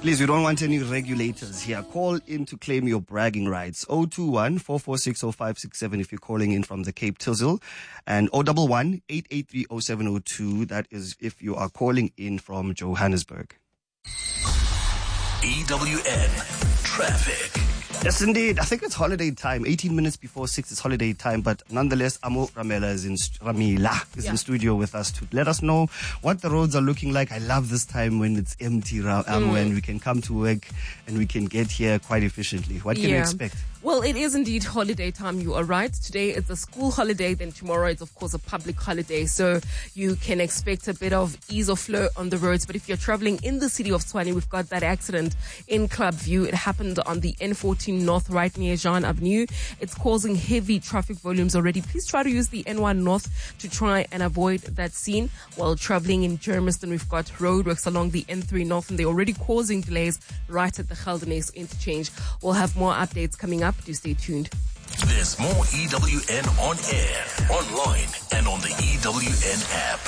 Please, we don't want any regulators here. Call in to claim your bragging rights. 021-446-0567 if you're calling in from the Cape Tizzle, and 011-883-0702. That is if you are calling in from Johannesburg. EWN Traffic. Yes, indeed. I think it's holiday time. 18 minutes before 6 is holiday time. But nonetheless, Amo Ramila is in in studio with us to let us know what the roads are looking like. I love this time when it's empty, when we can come to work and we can get here quite efficiently. What can you expect? Well, it is indeed holiday time. You are right. Today it's a school holiday. Then tomorrow it's, of course, a public holiday. So you can expect a bit of ease of flow on the roads. But if you're traveling in the city of Tshwane, we've got that accident in Club View. It happened on the N14 North, right near Jean Avenue. It's causing heavy traffic volumes already. Please try to use the N1 North to try and avoid that scene. While traveling in Germiston, we've got roadworks along the N3 North, and they're already causing delays right at the Geldenhuys interchange. We'll have more updates coming up. Do stay tuned. There's more EWN on air, online, and on the EWN app.